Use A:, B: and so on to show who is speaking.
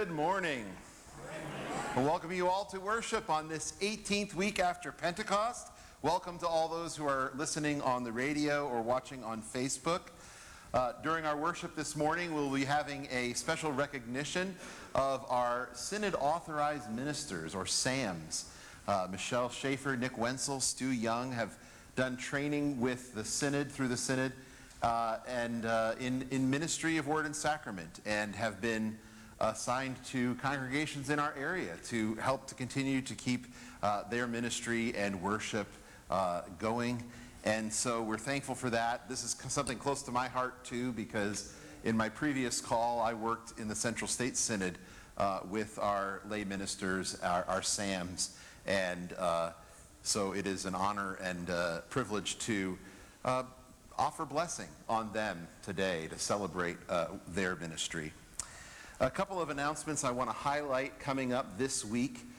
A: Good morning. I welcome you all to worship on this 18th week after Pentecost. Welcome to all those who are listening on the radio or watching on Facebook. During our worship this morning, we'll be having a special recognition of our Synod Authorized Ministers, or SAMs. Michelle Schaefer, Nick Wenzel, Stu Young have done training with the Synod, through the Synod, and in ministry of Word and Sacrament, and have been assigned to congregations in our area to help to continue to keep their ministry and worship going. And so we're thankful for that. This is something close to my heart too, because in my previous call I worked in the Central State Synod with our lay ministers, our SAMs, and so it is an honor and privilege to offer blessing on them today to celebrate their ministry. A couple of announcements I want to highlight coming up this week.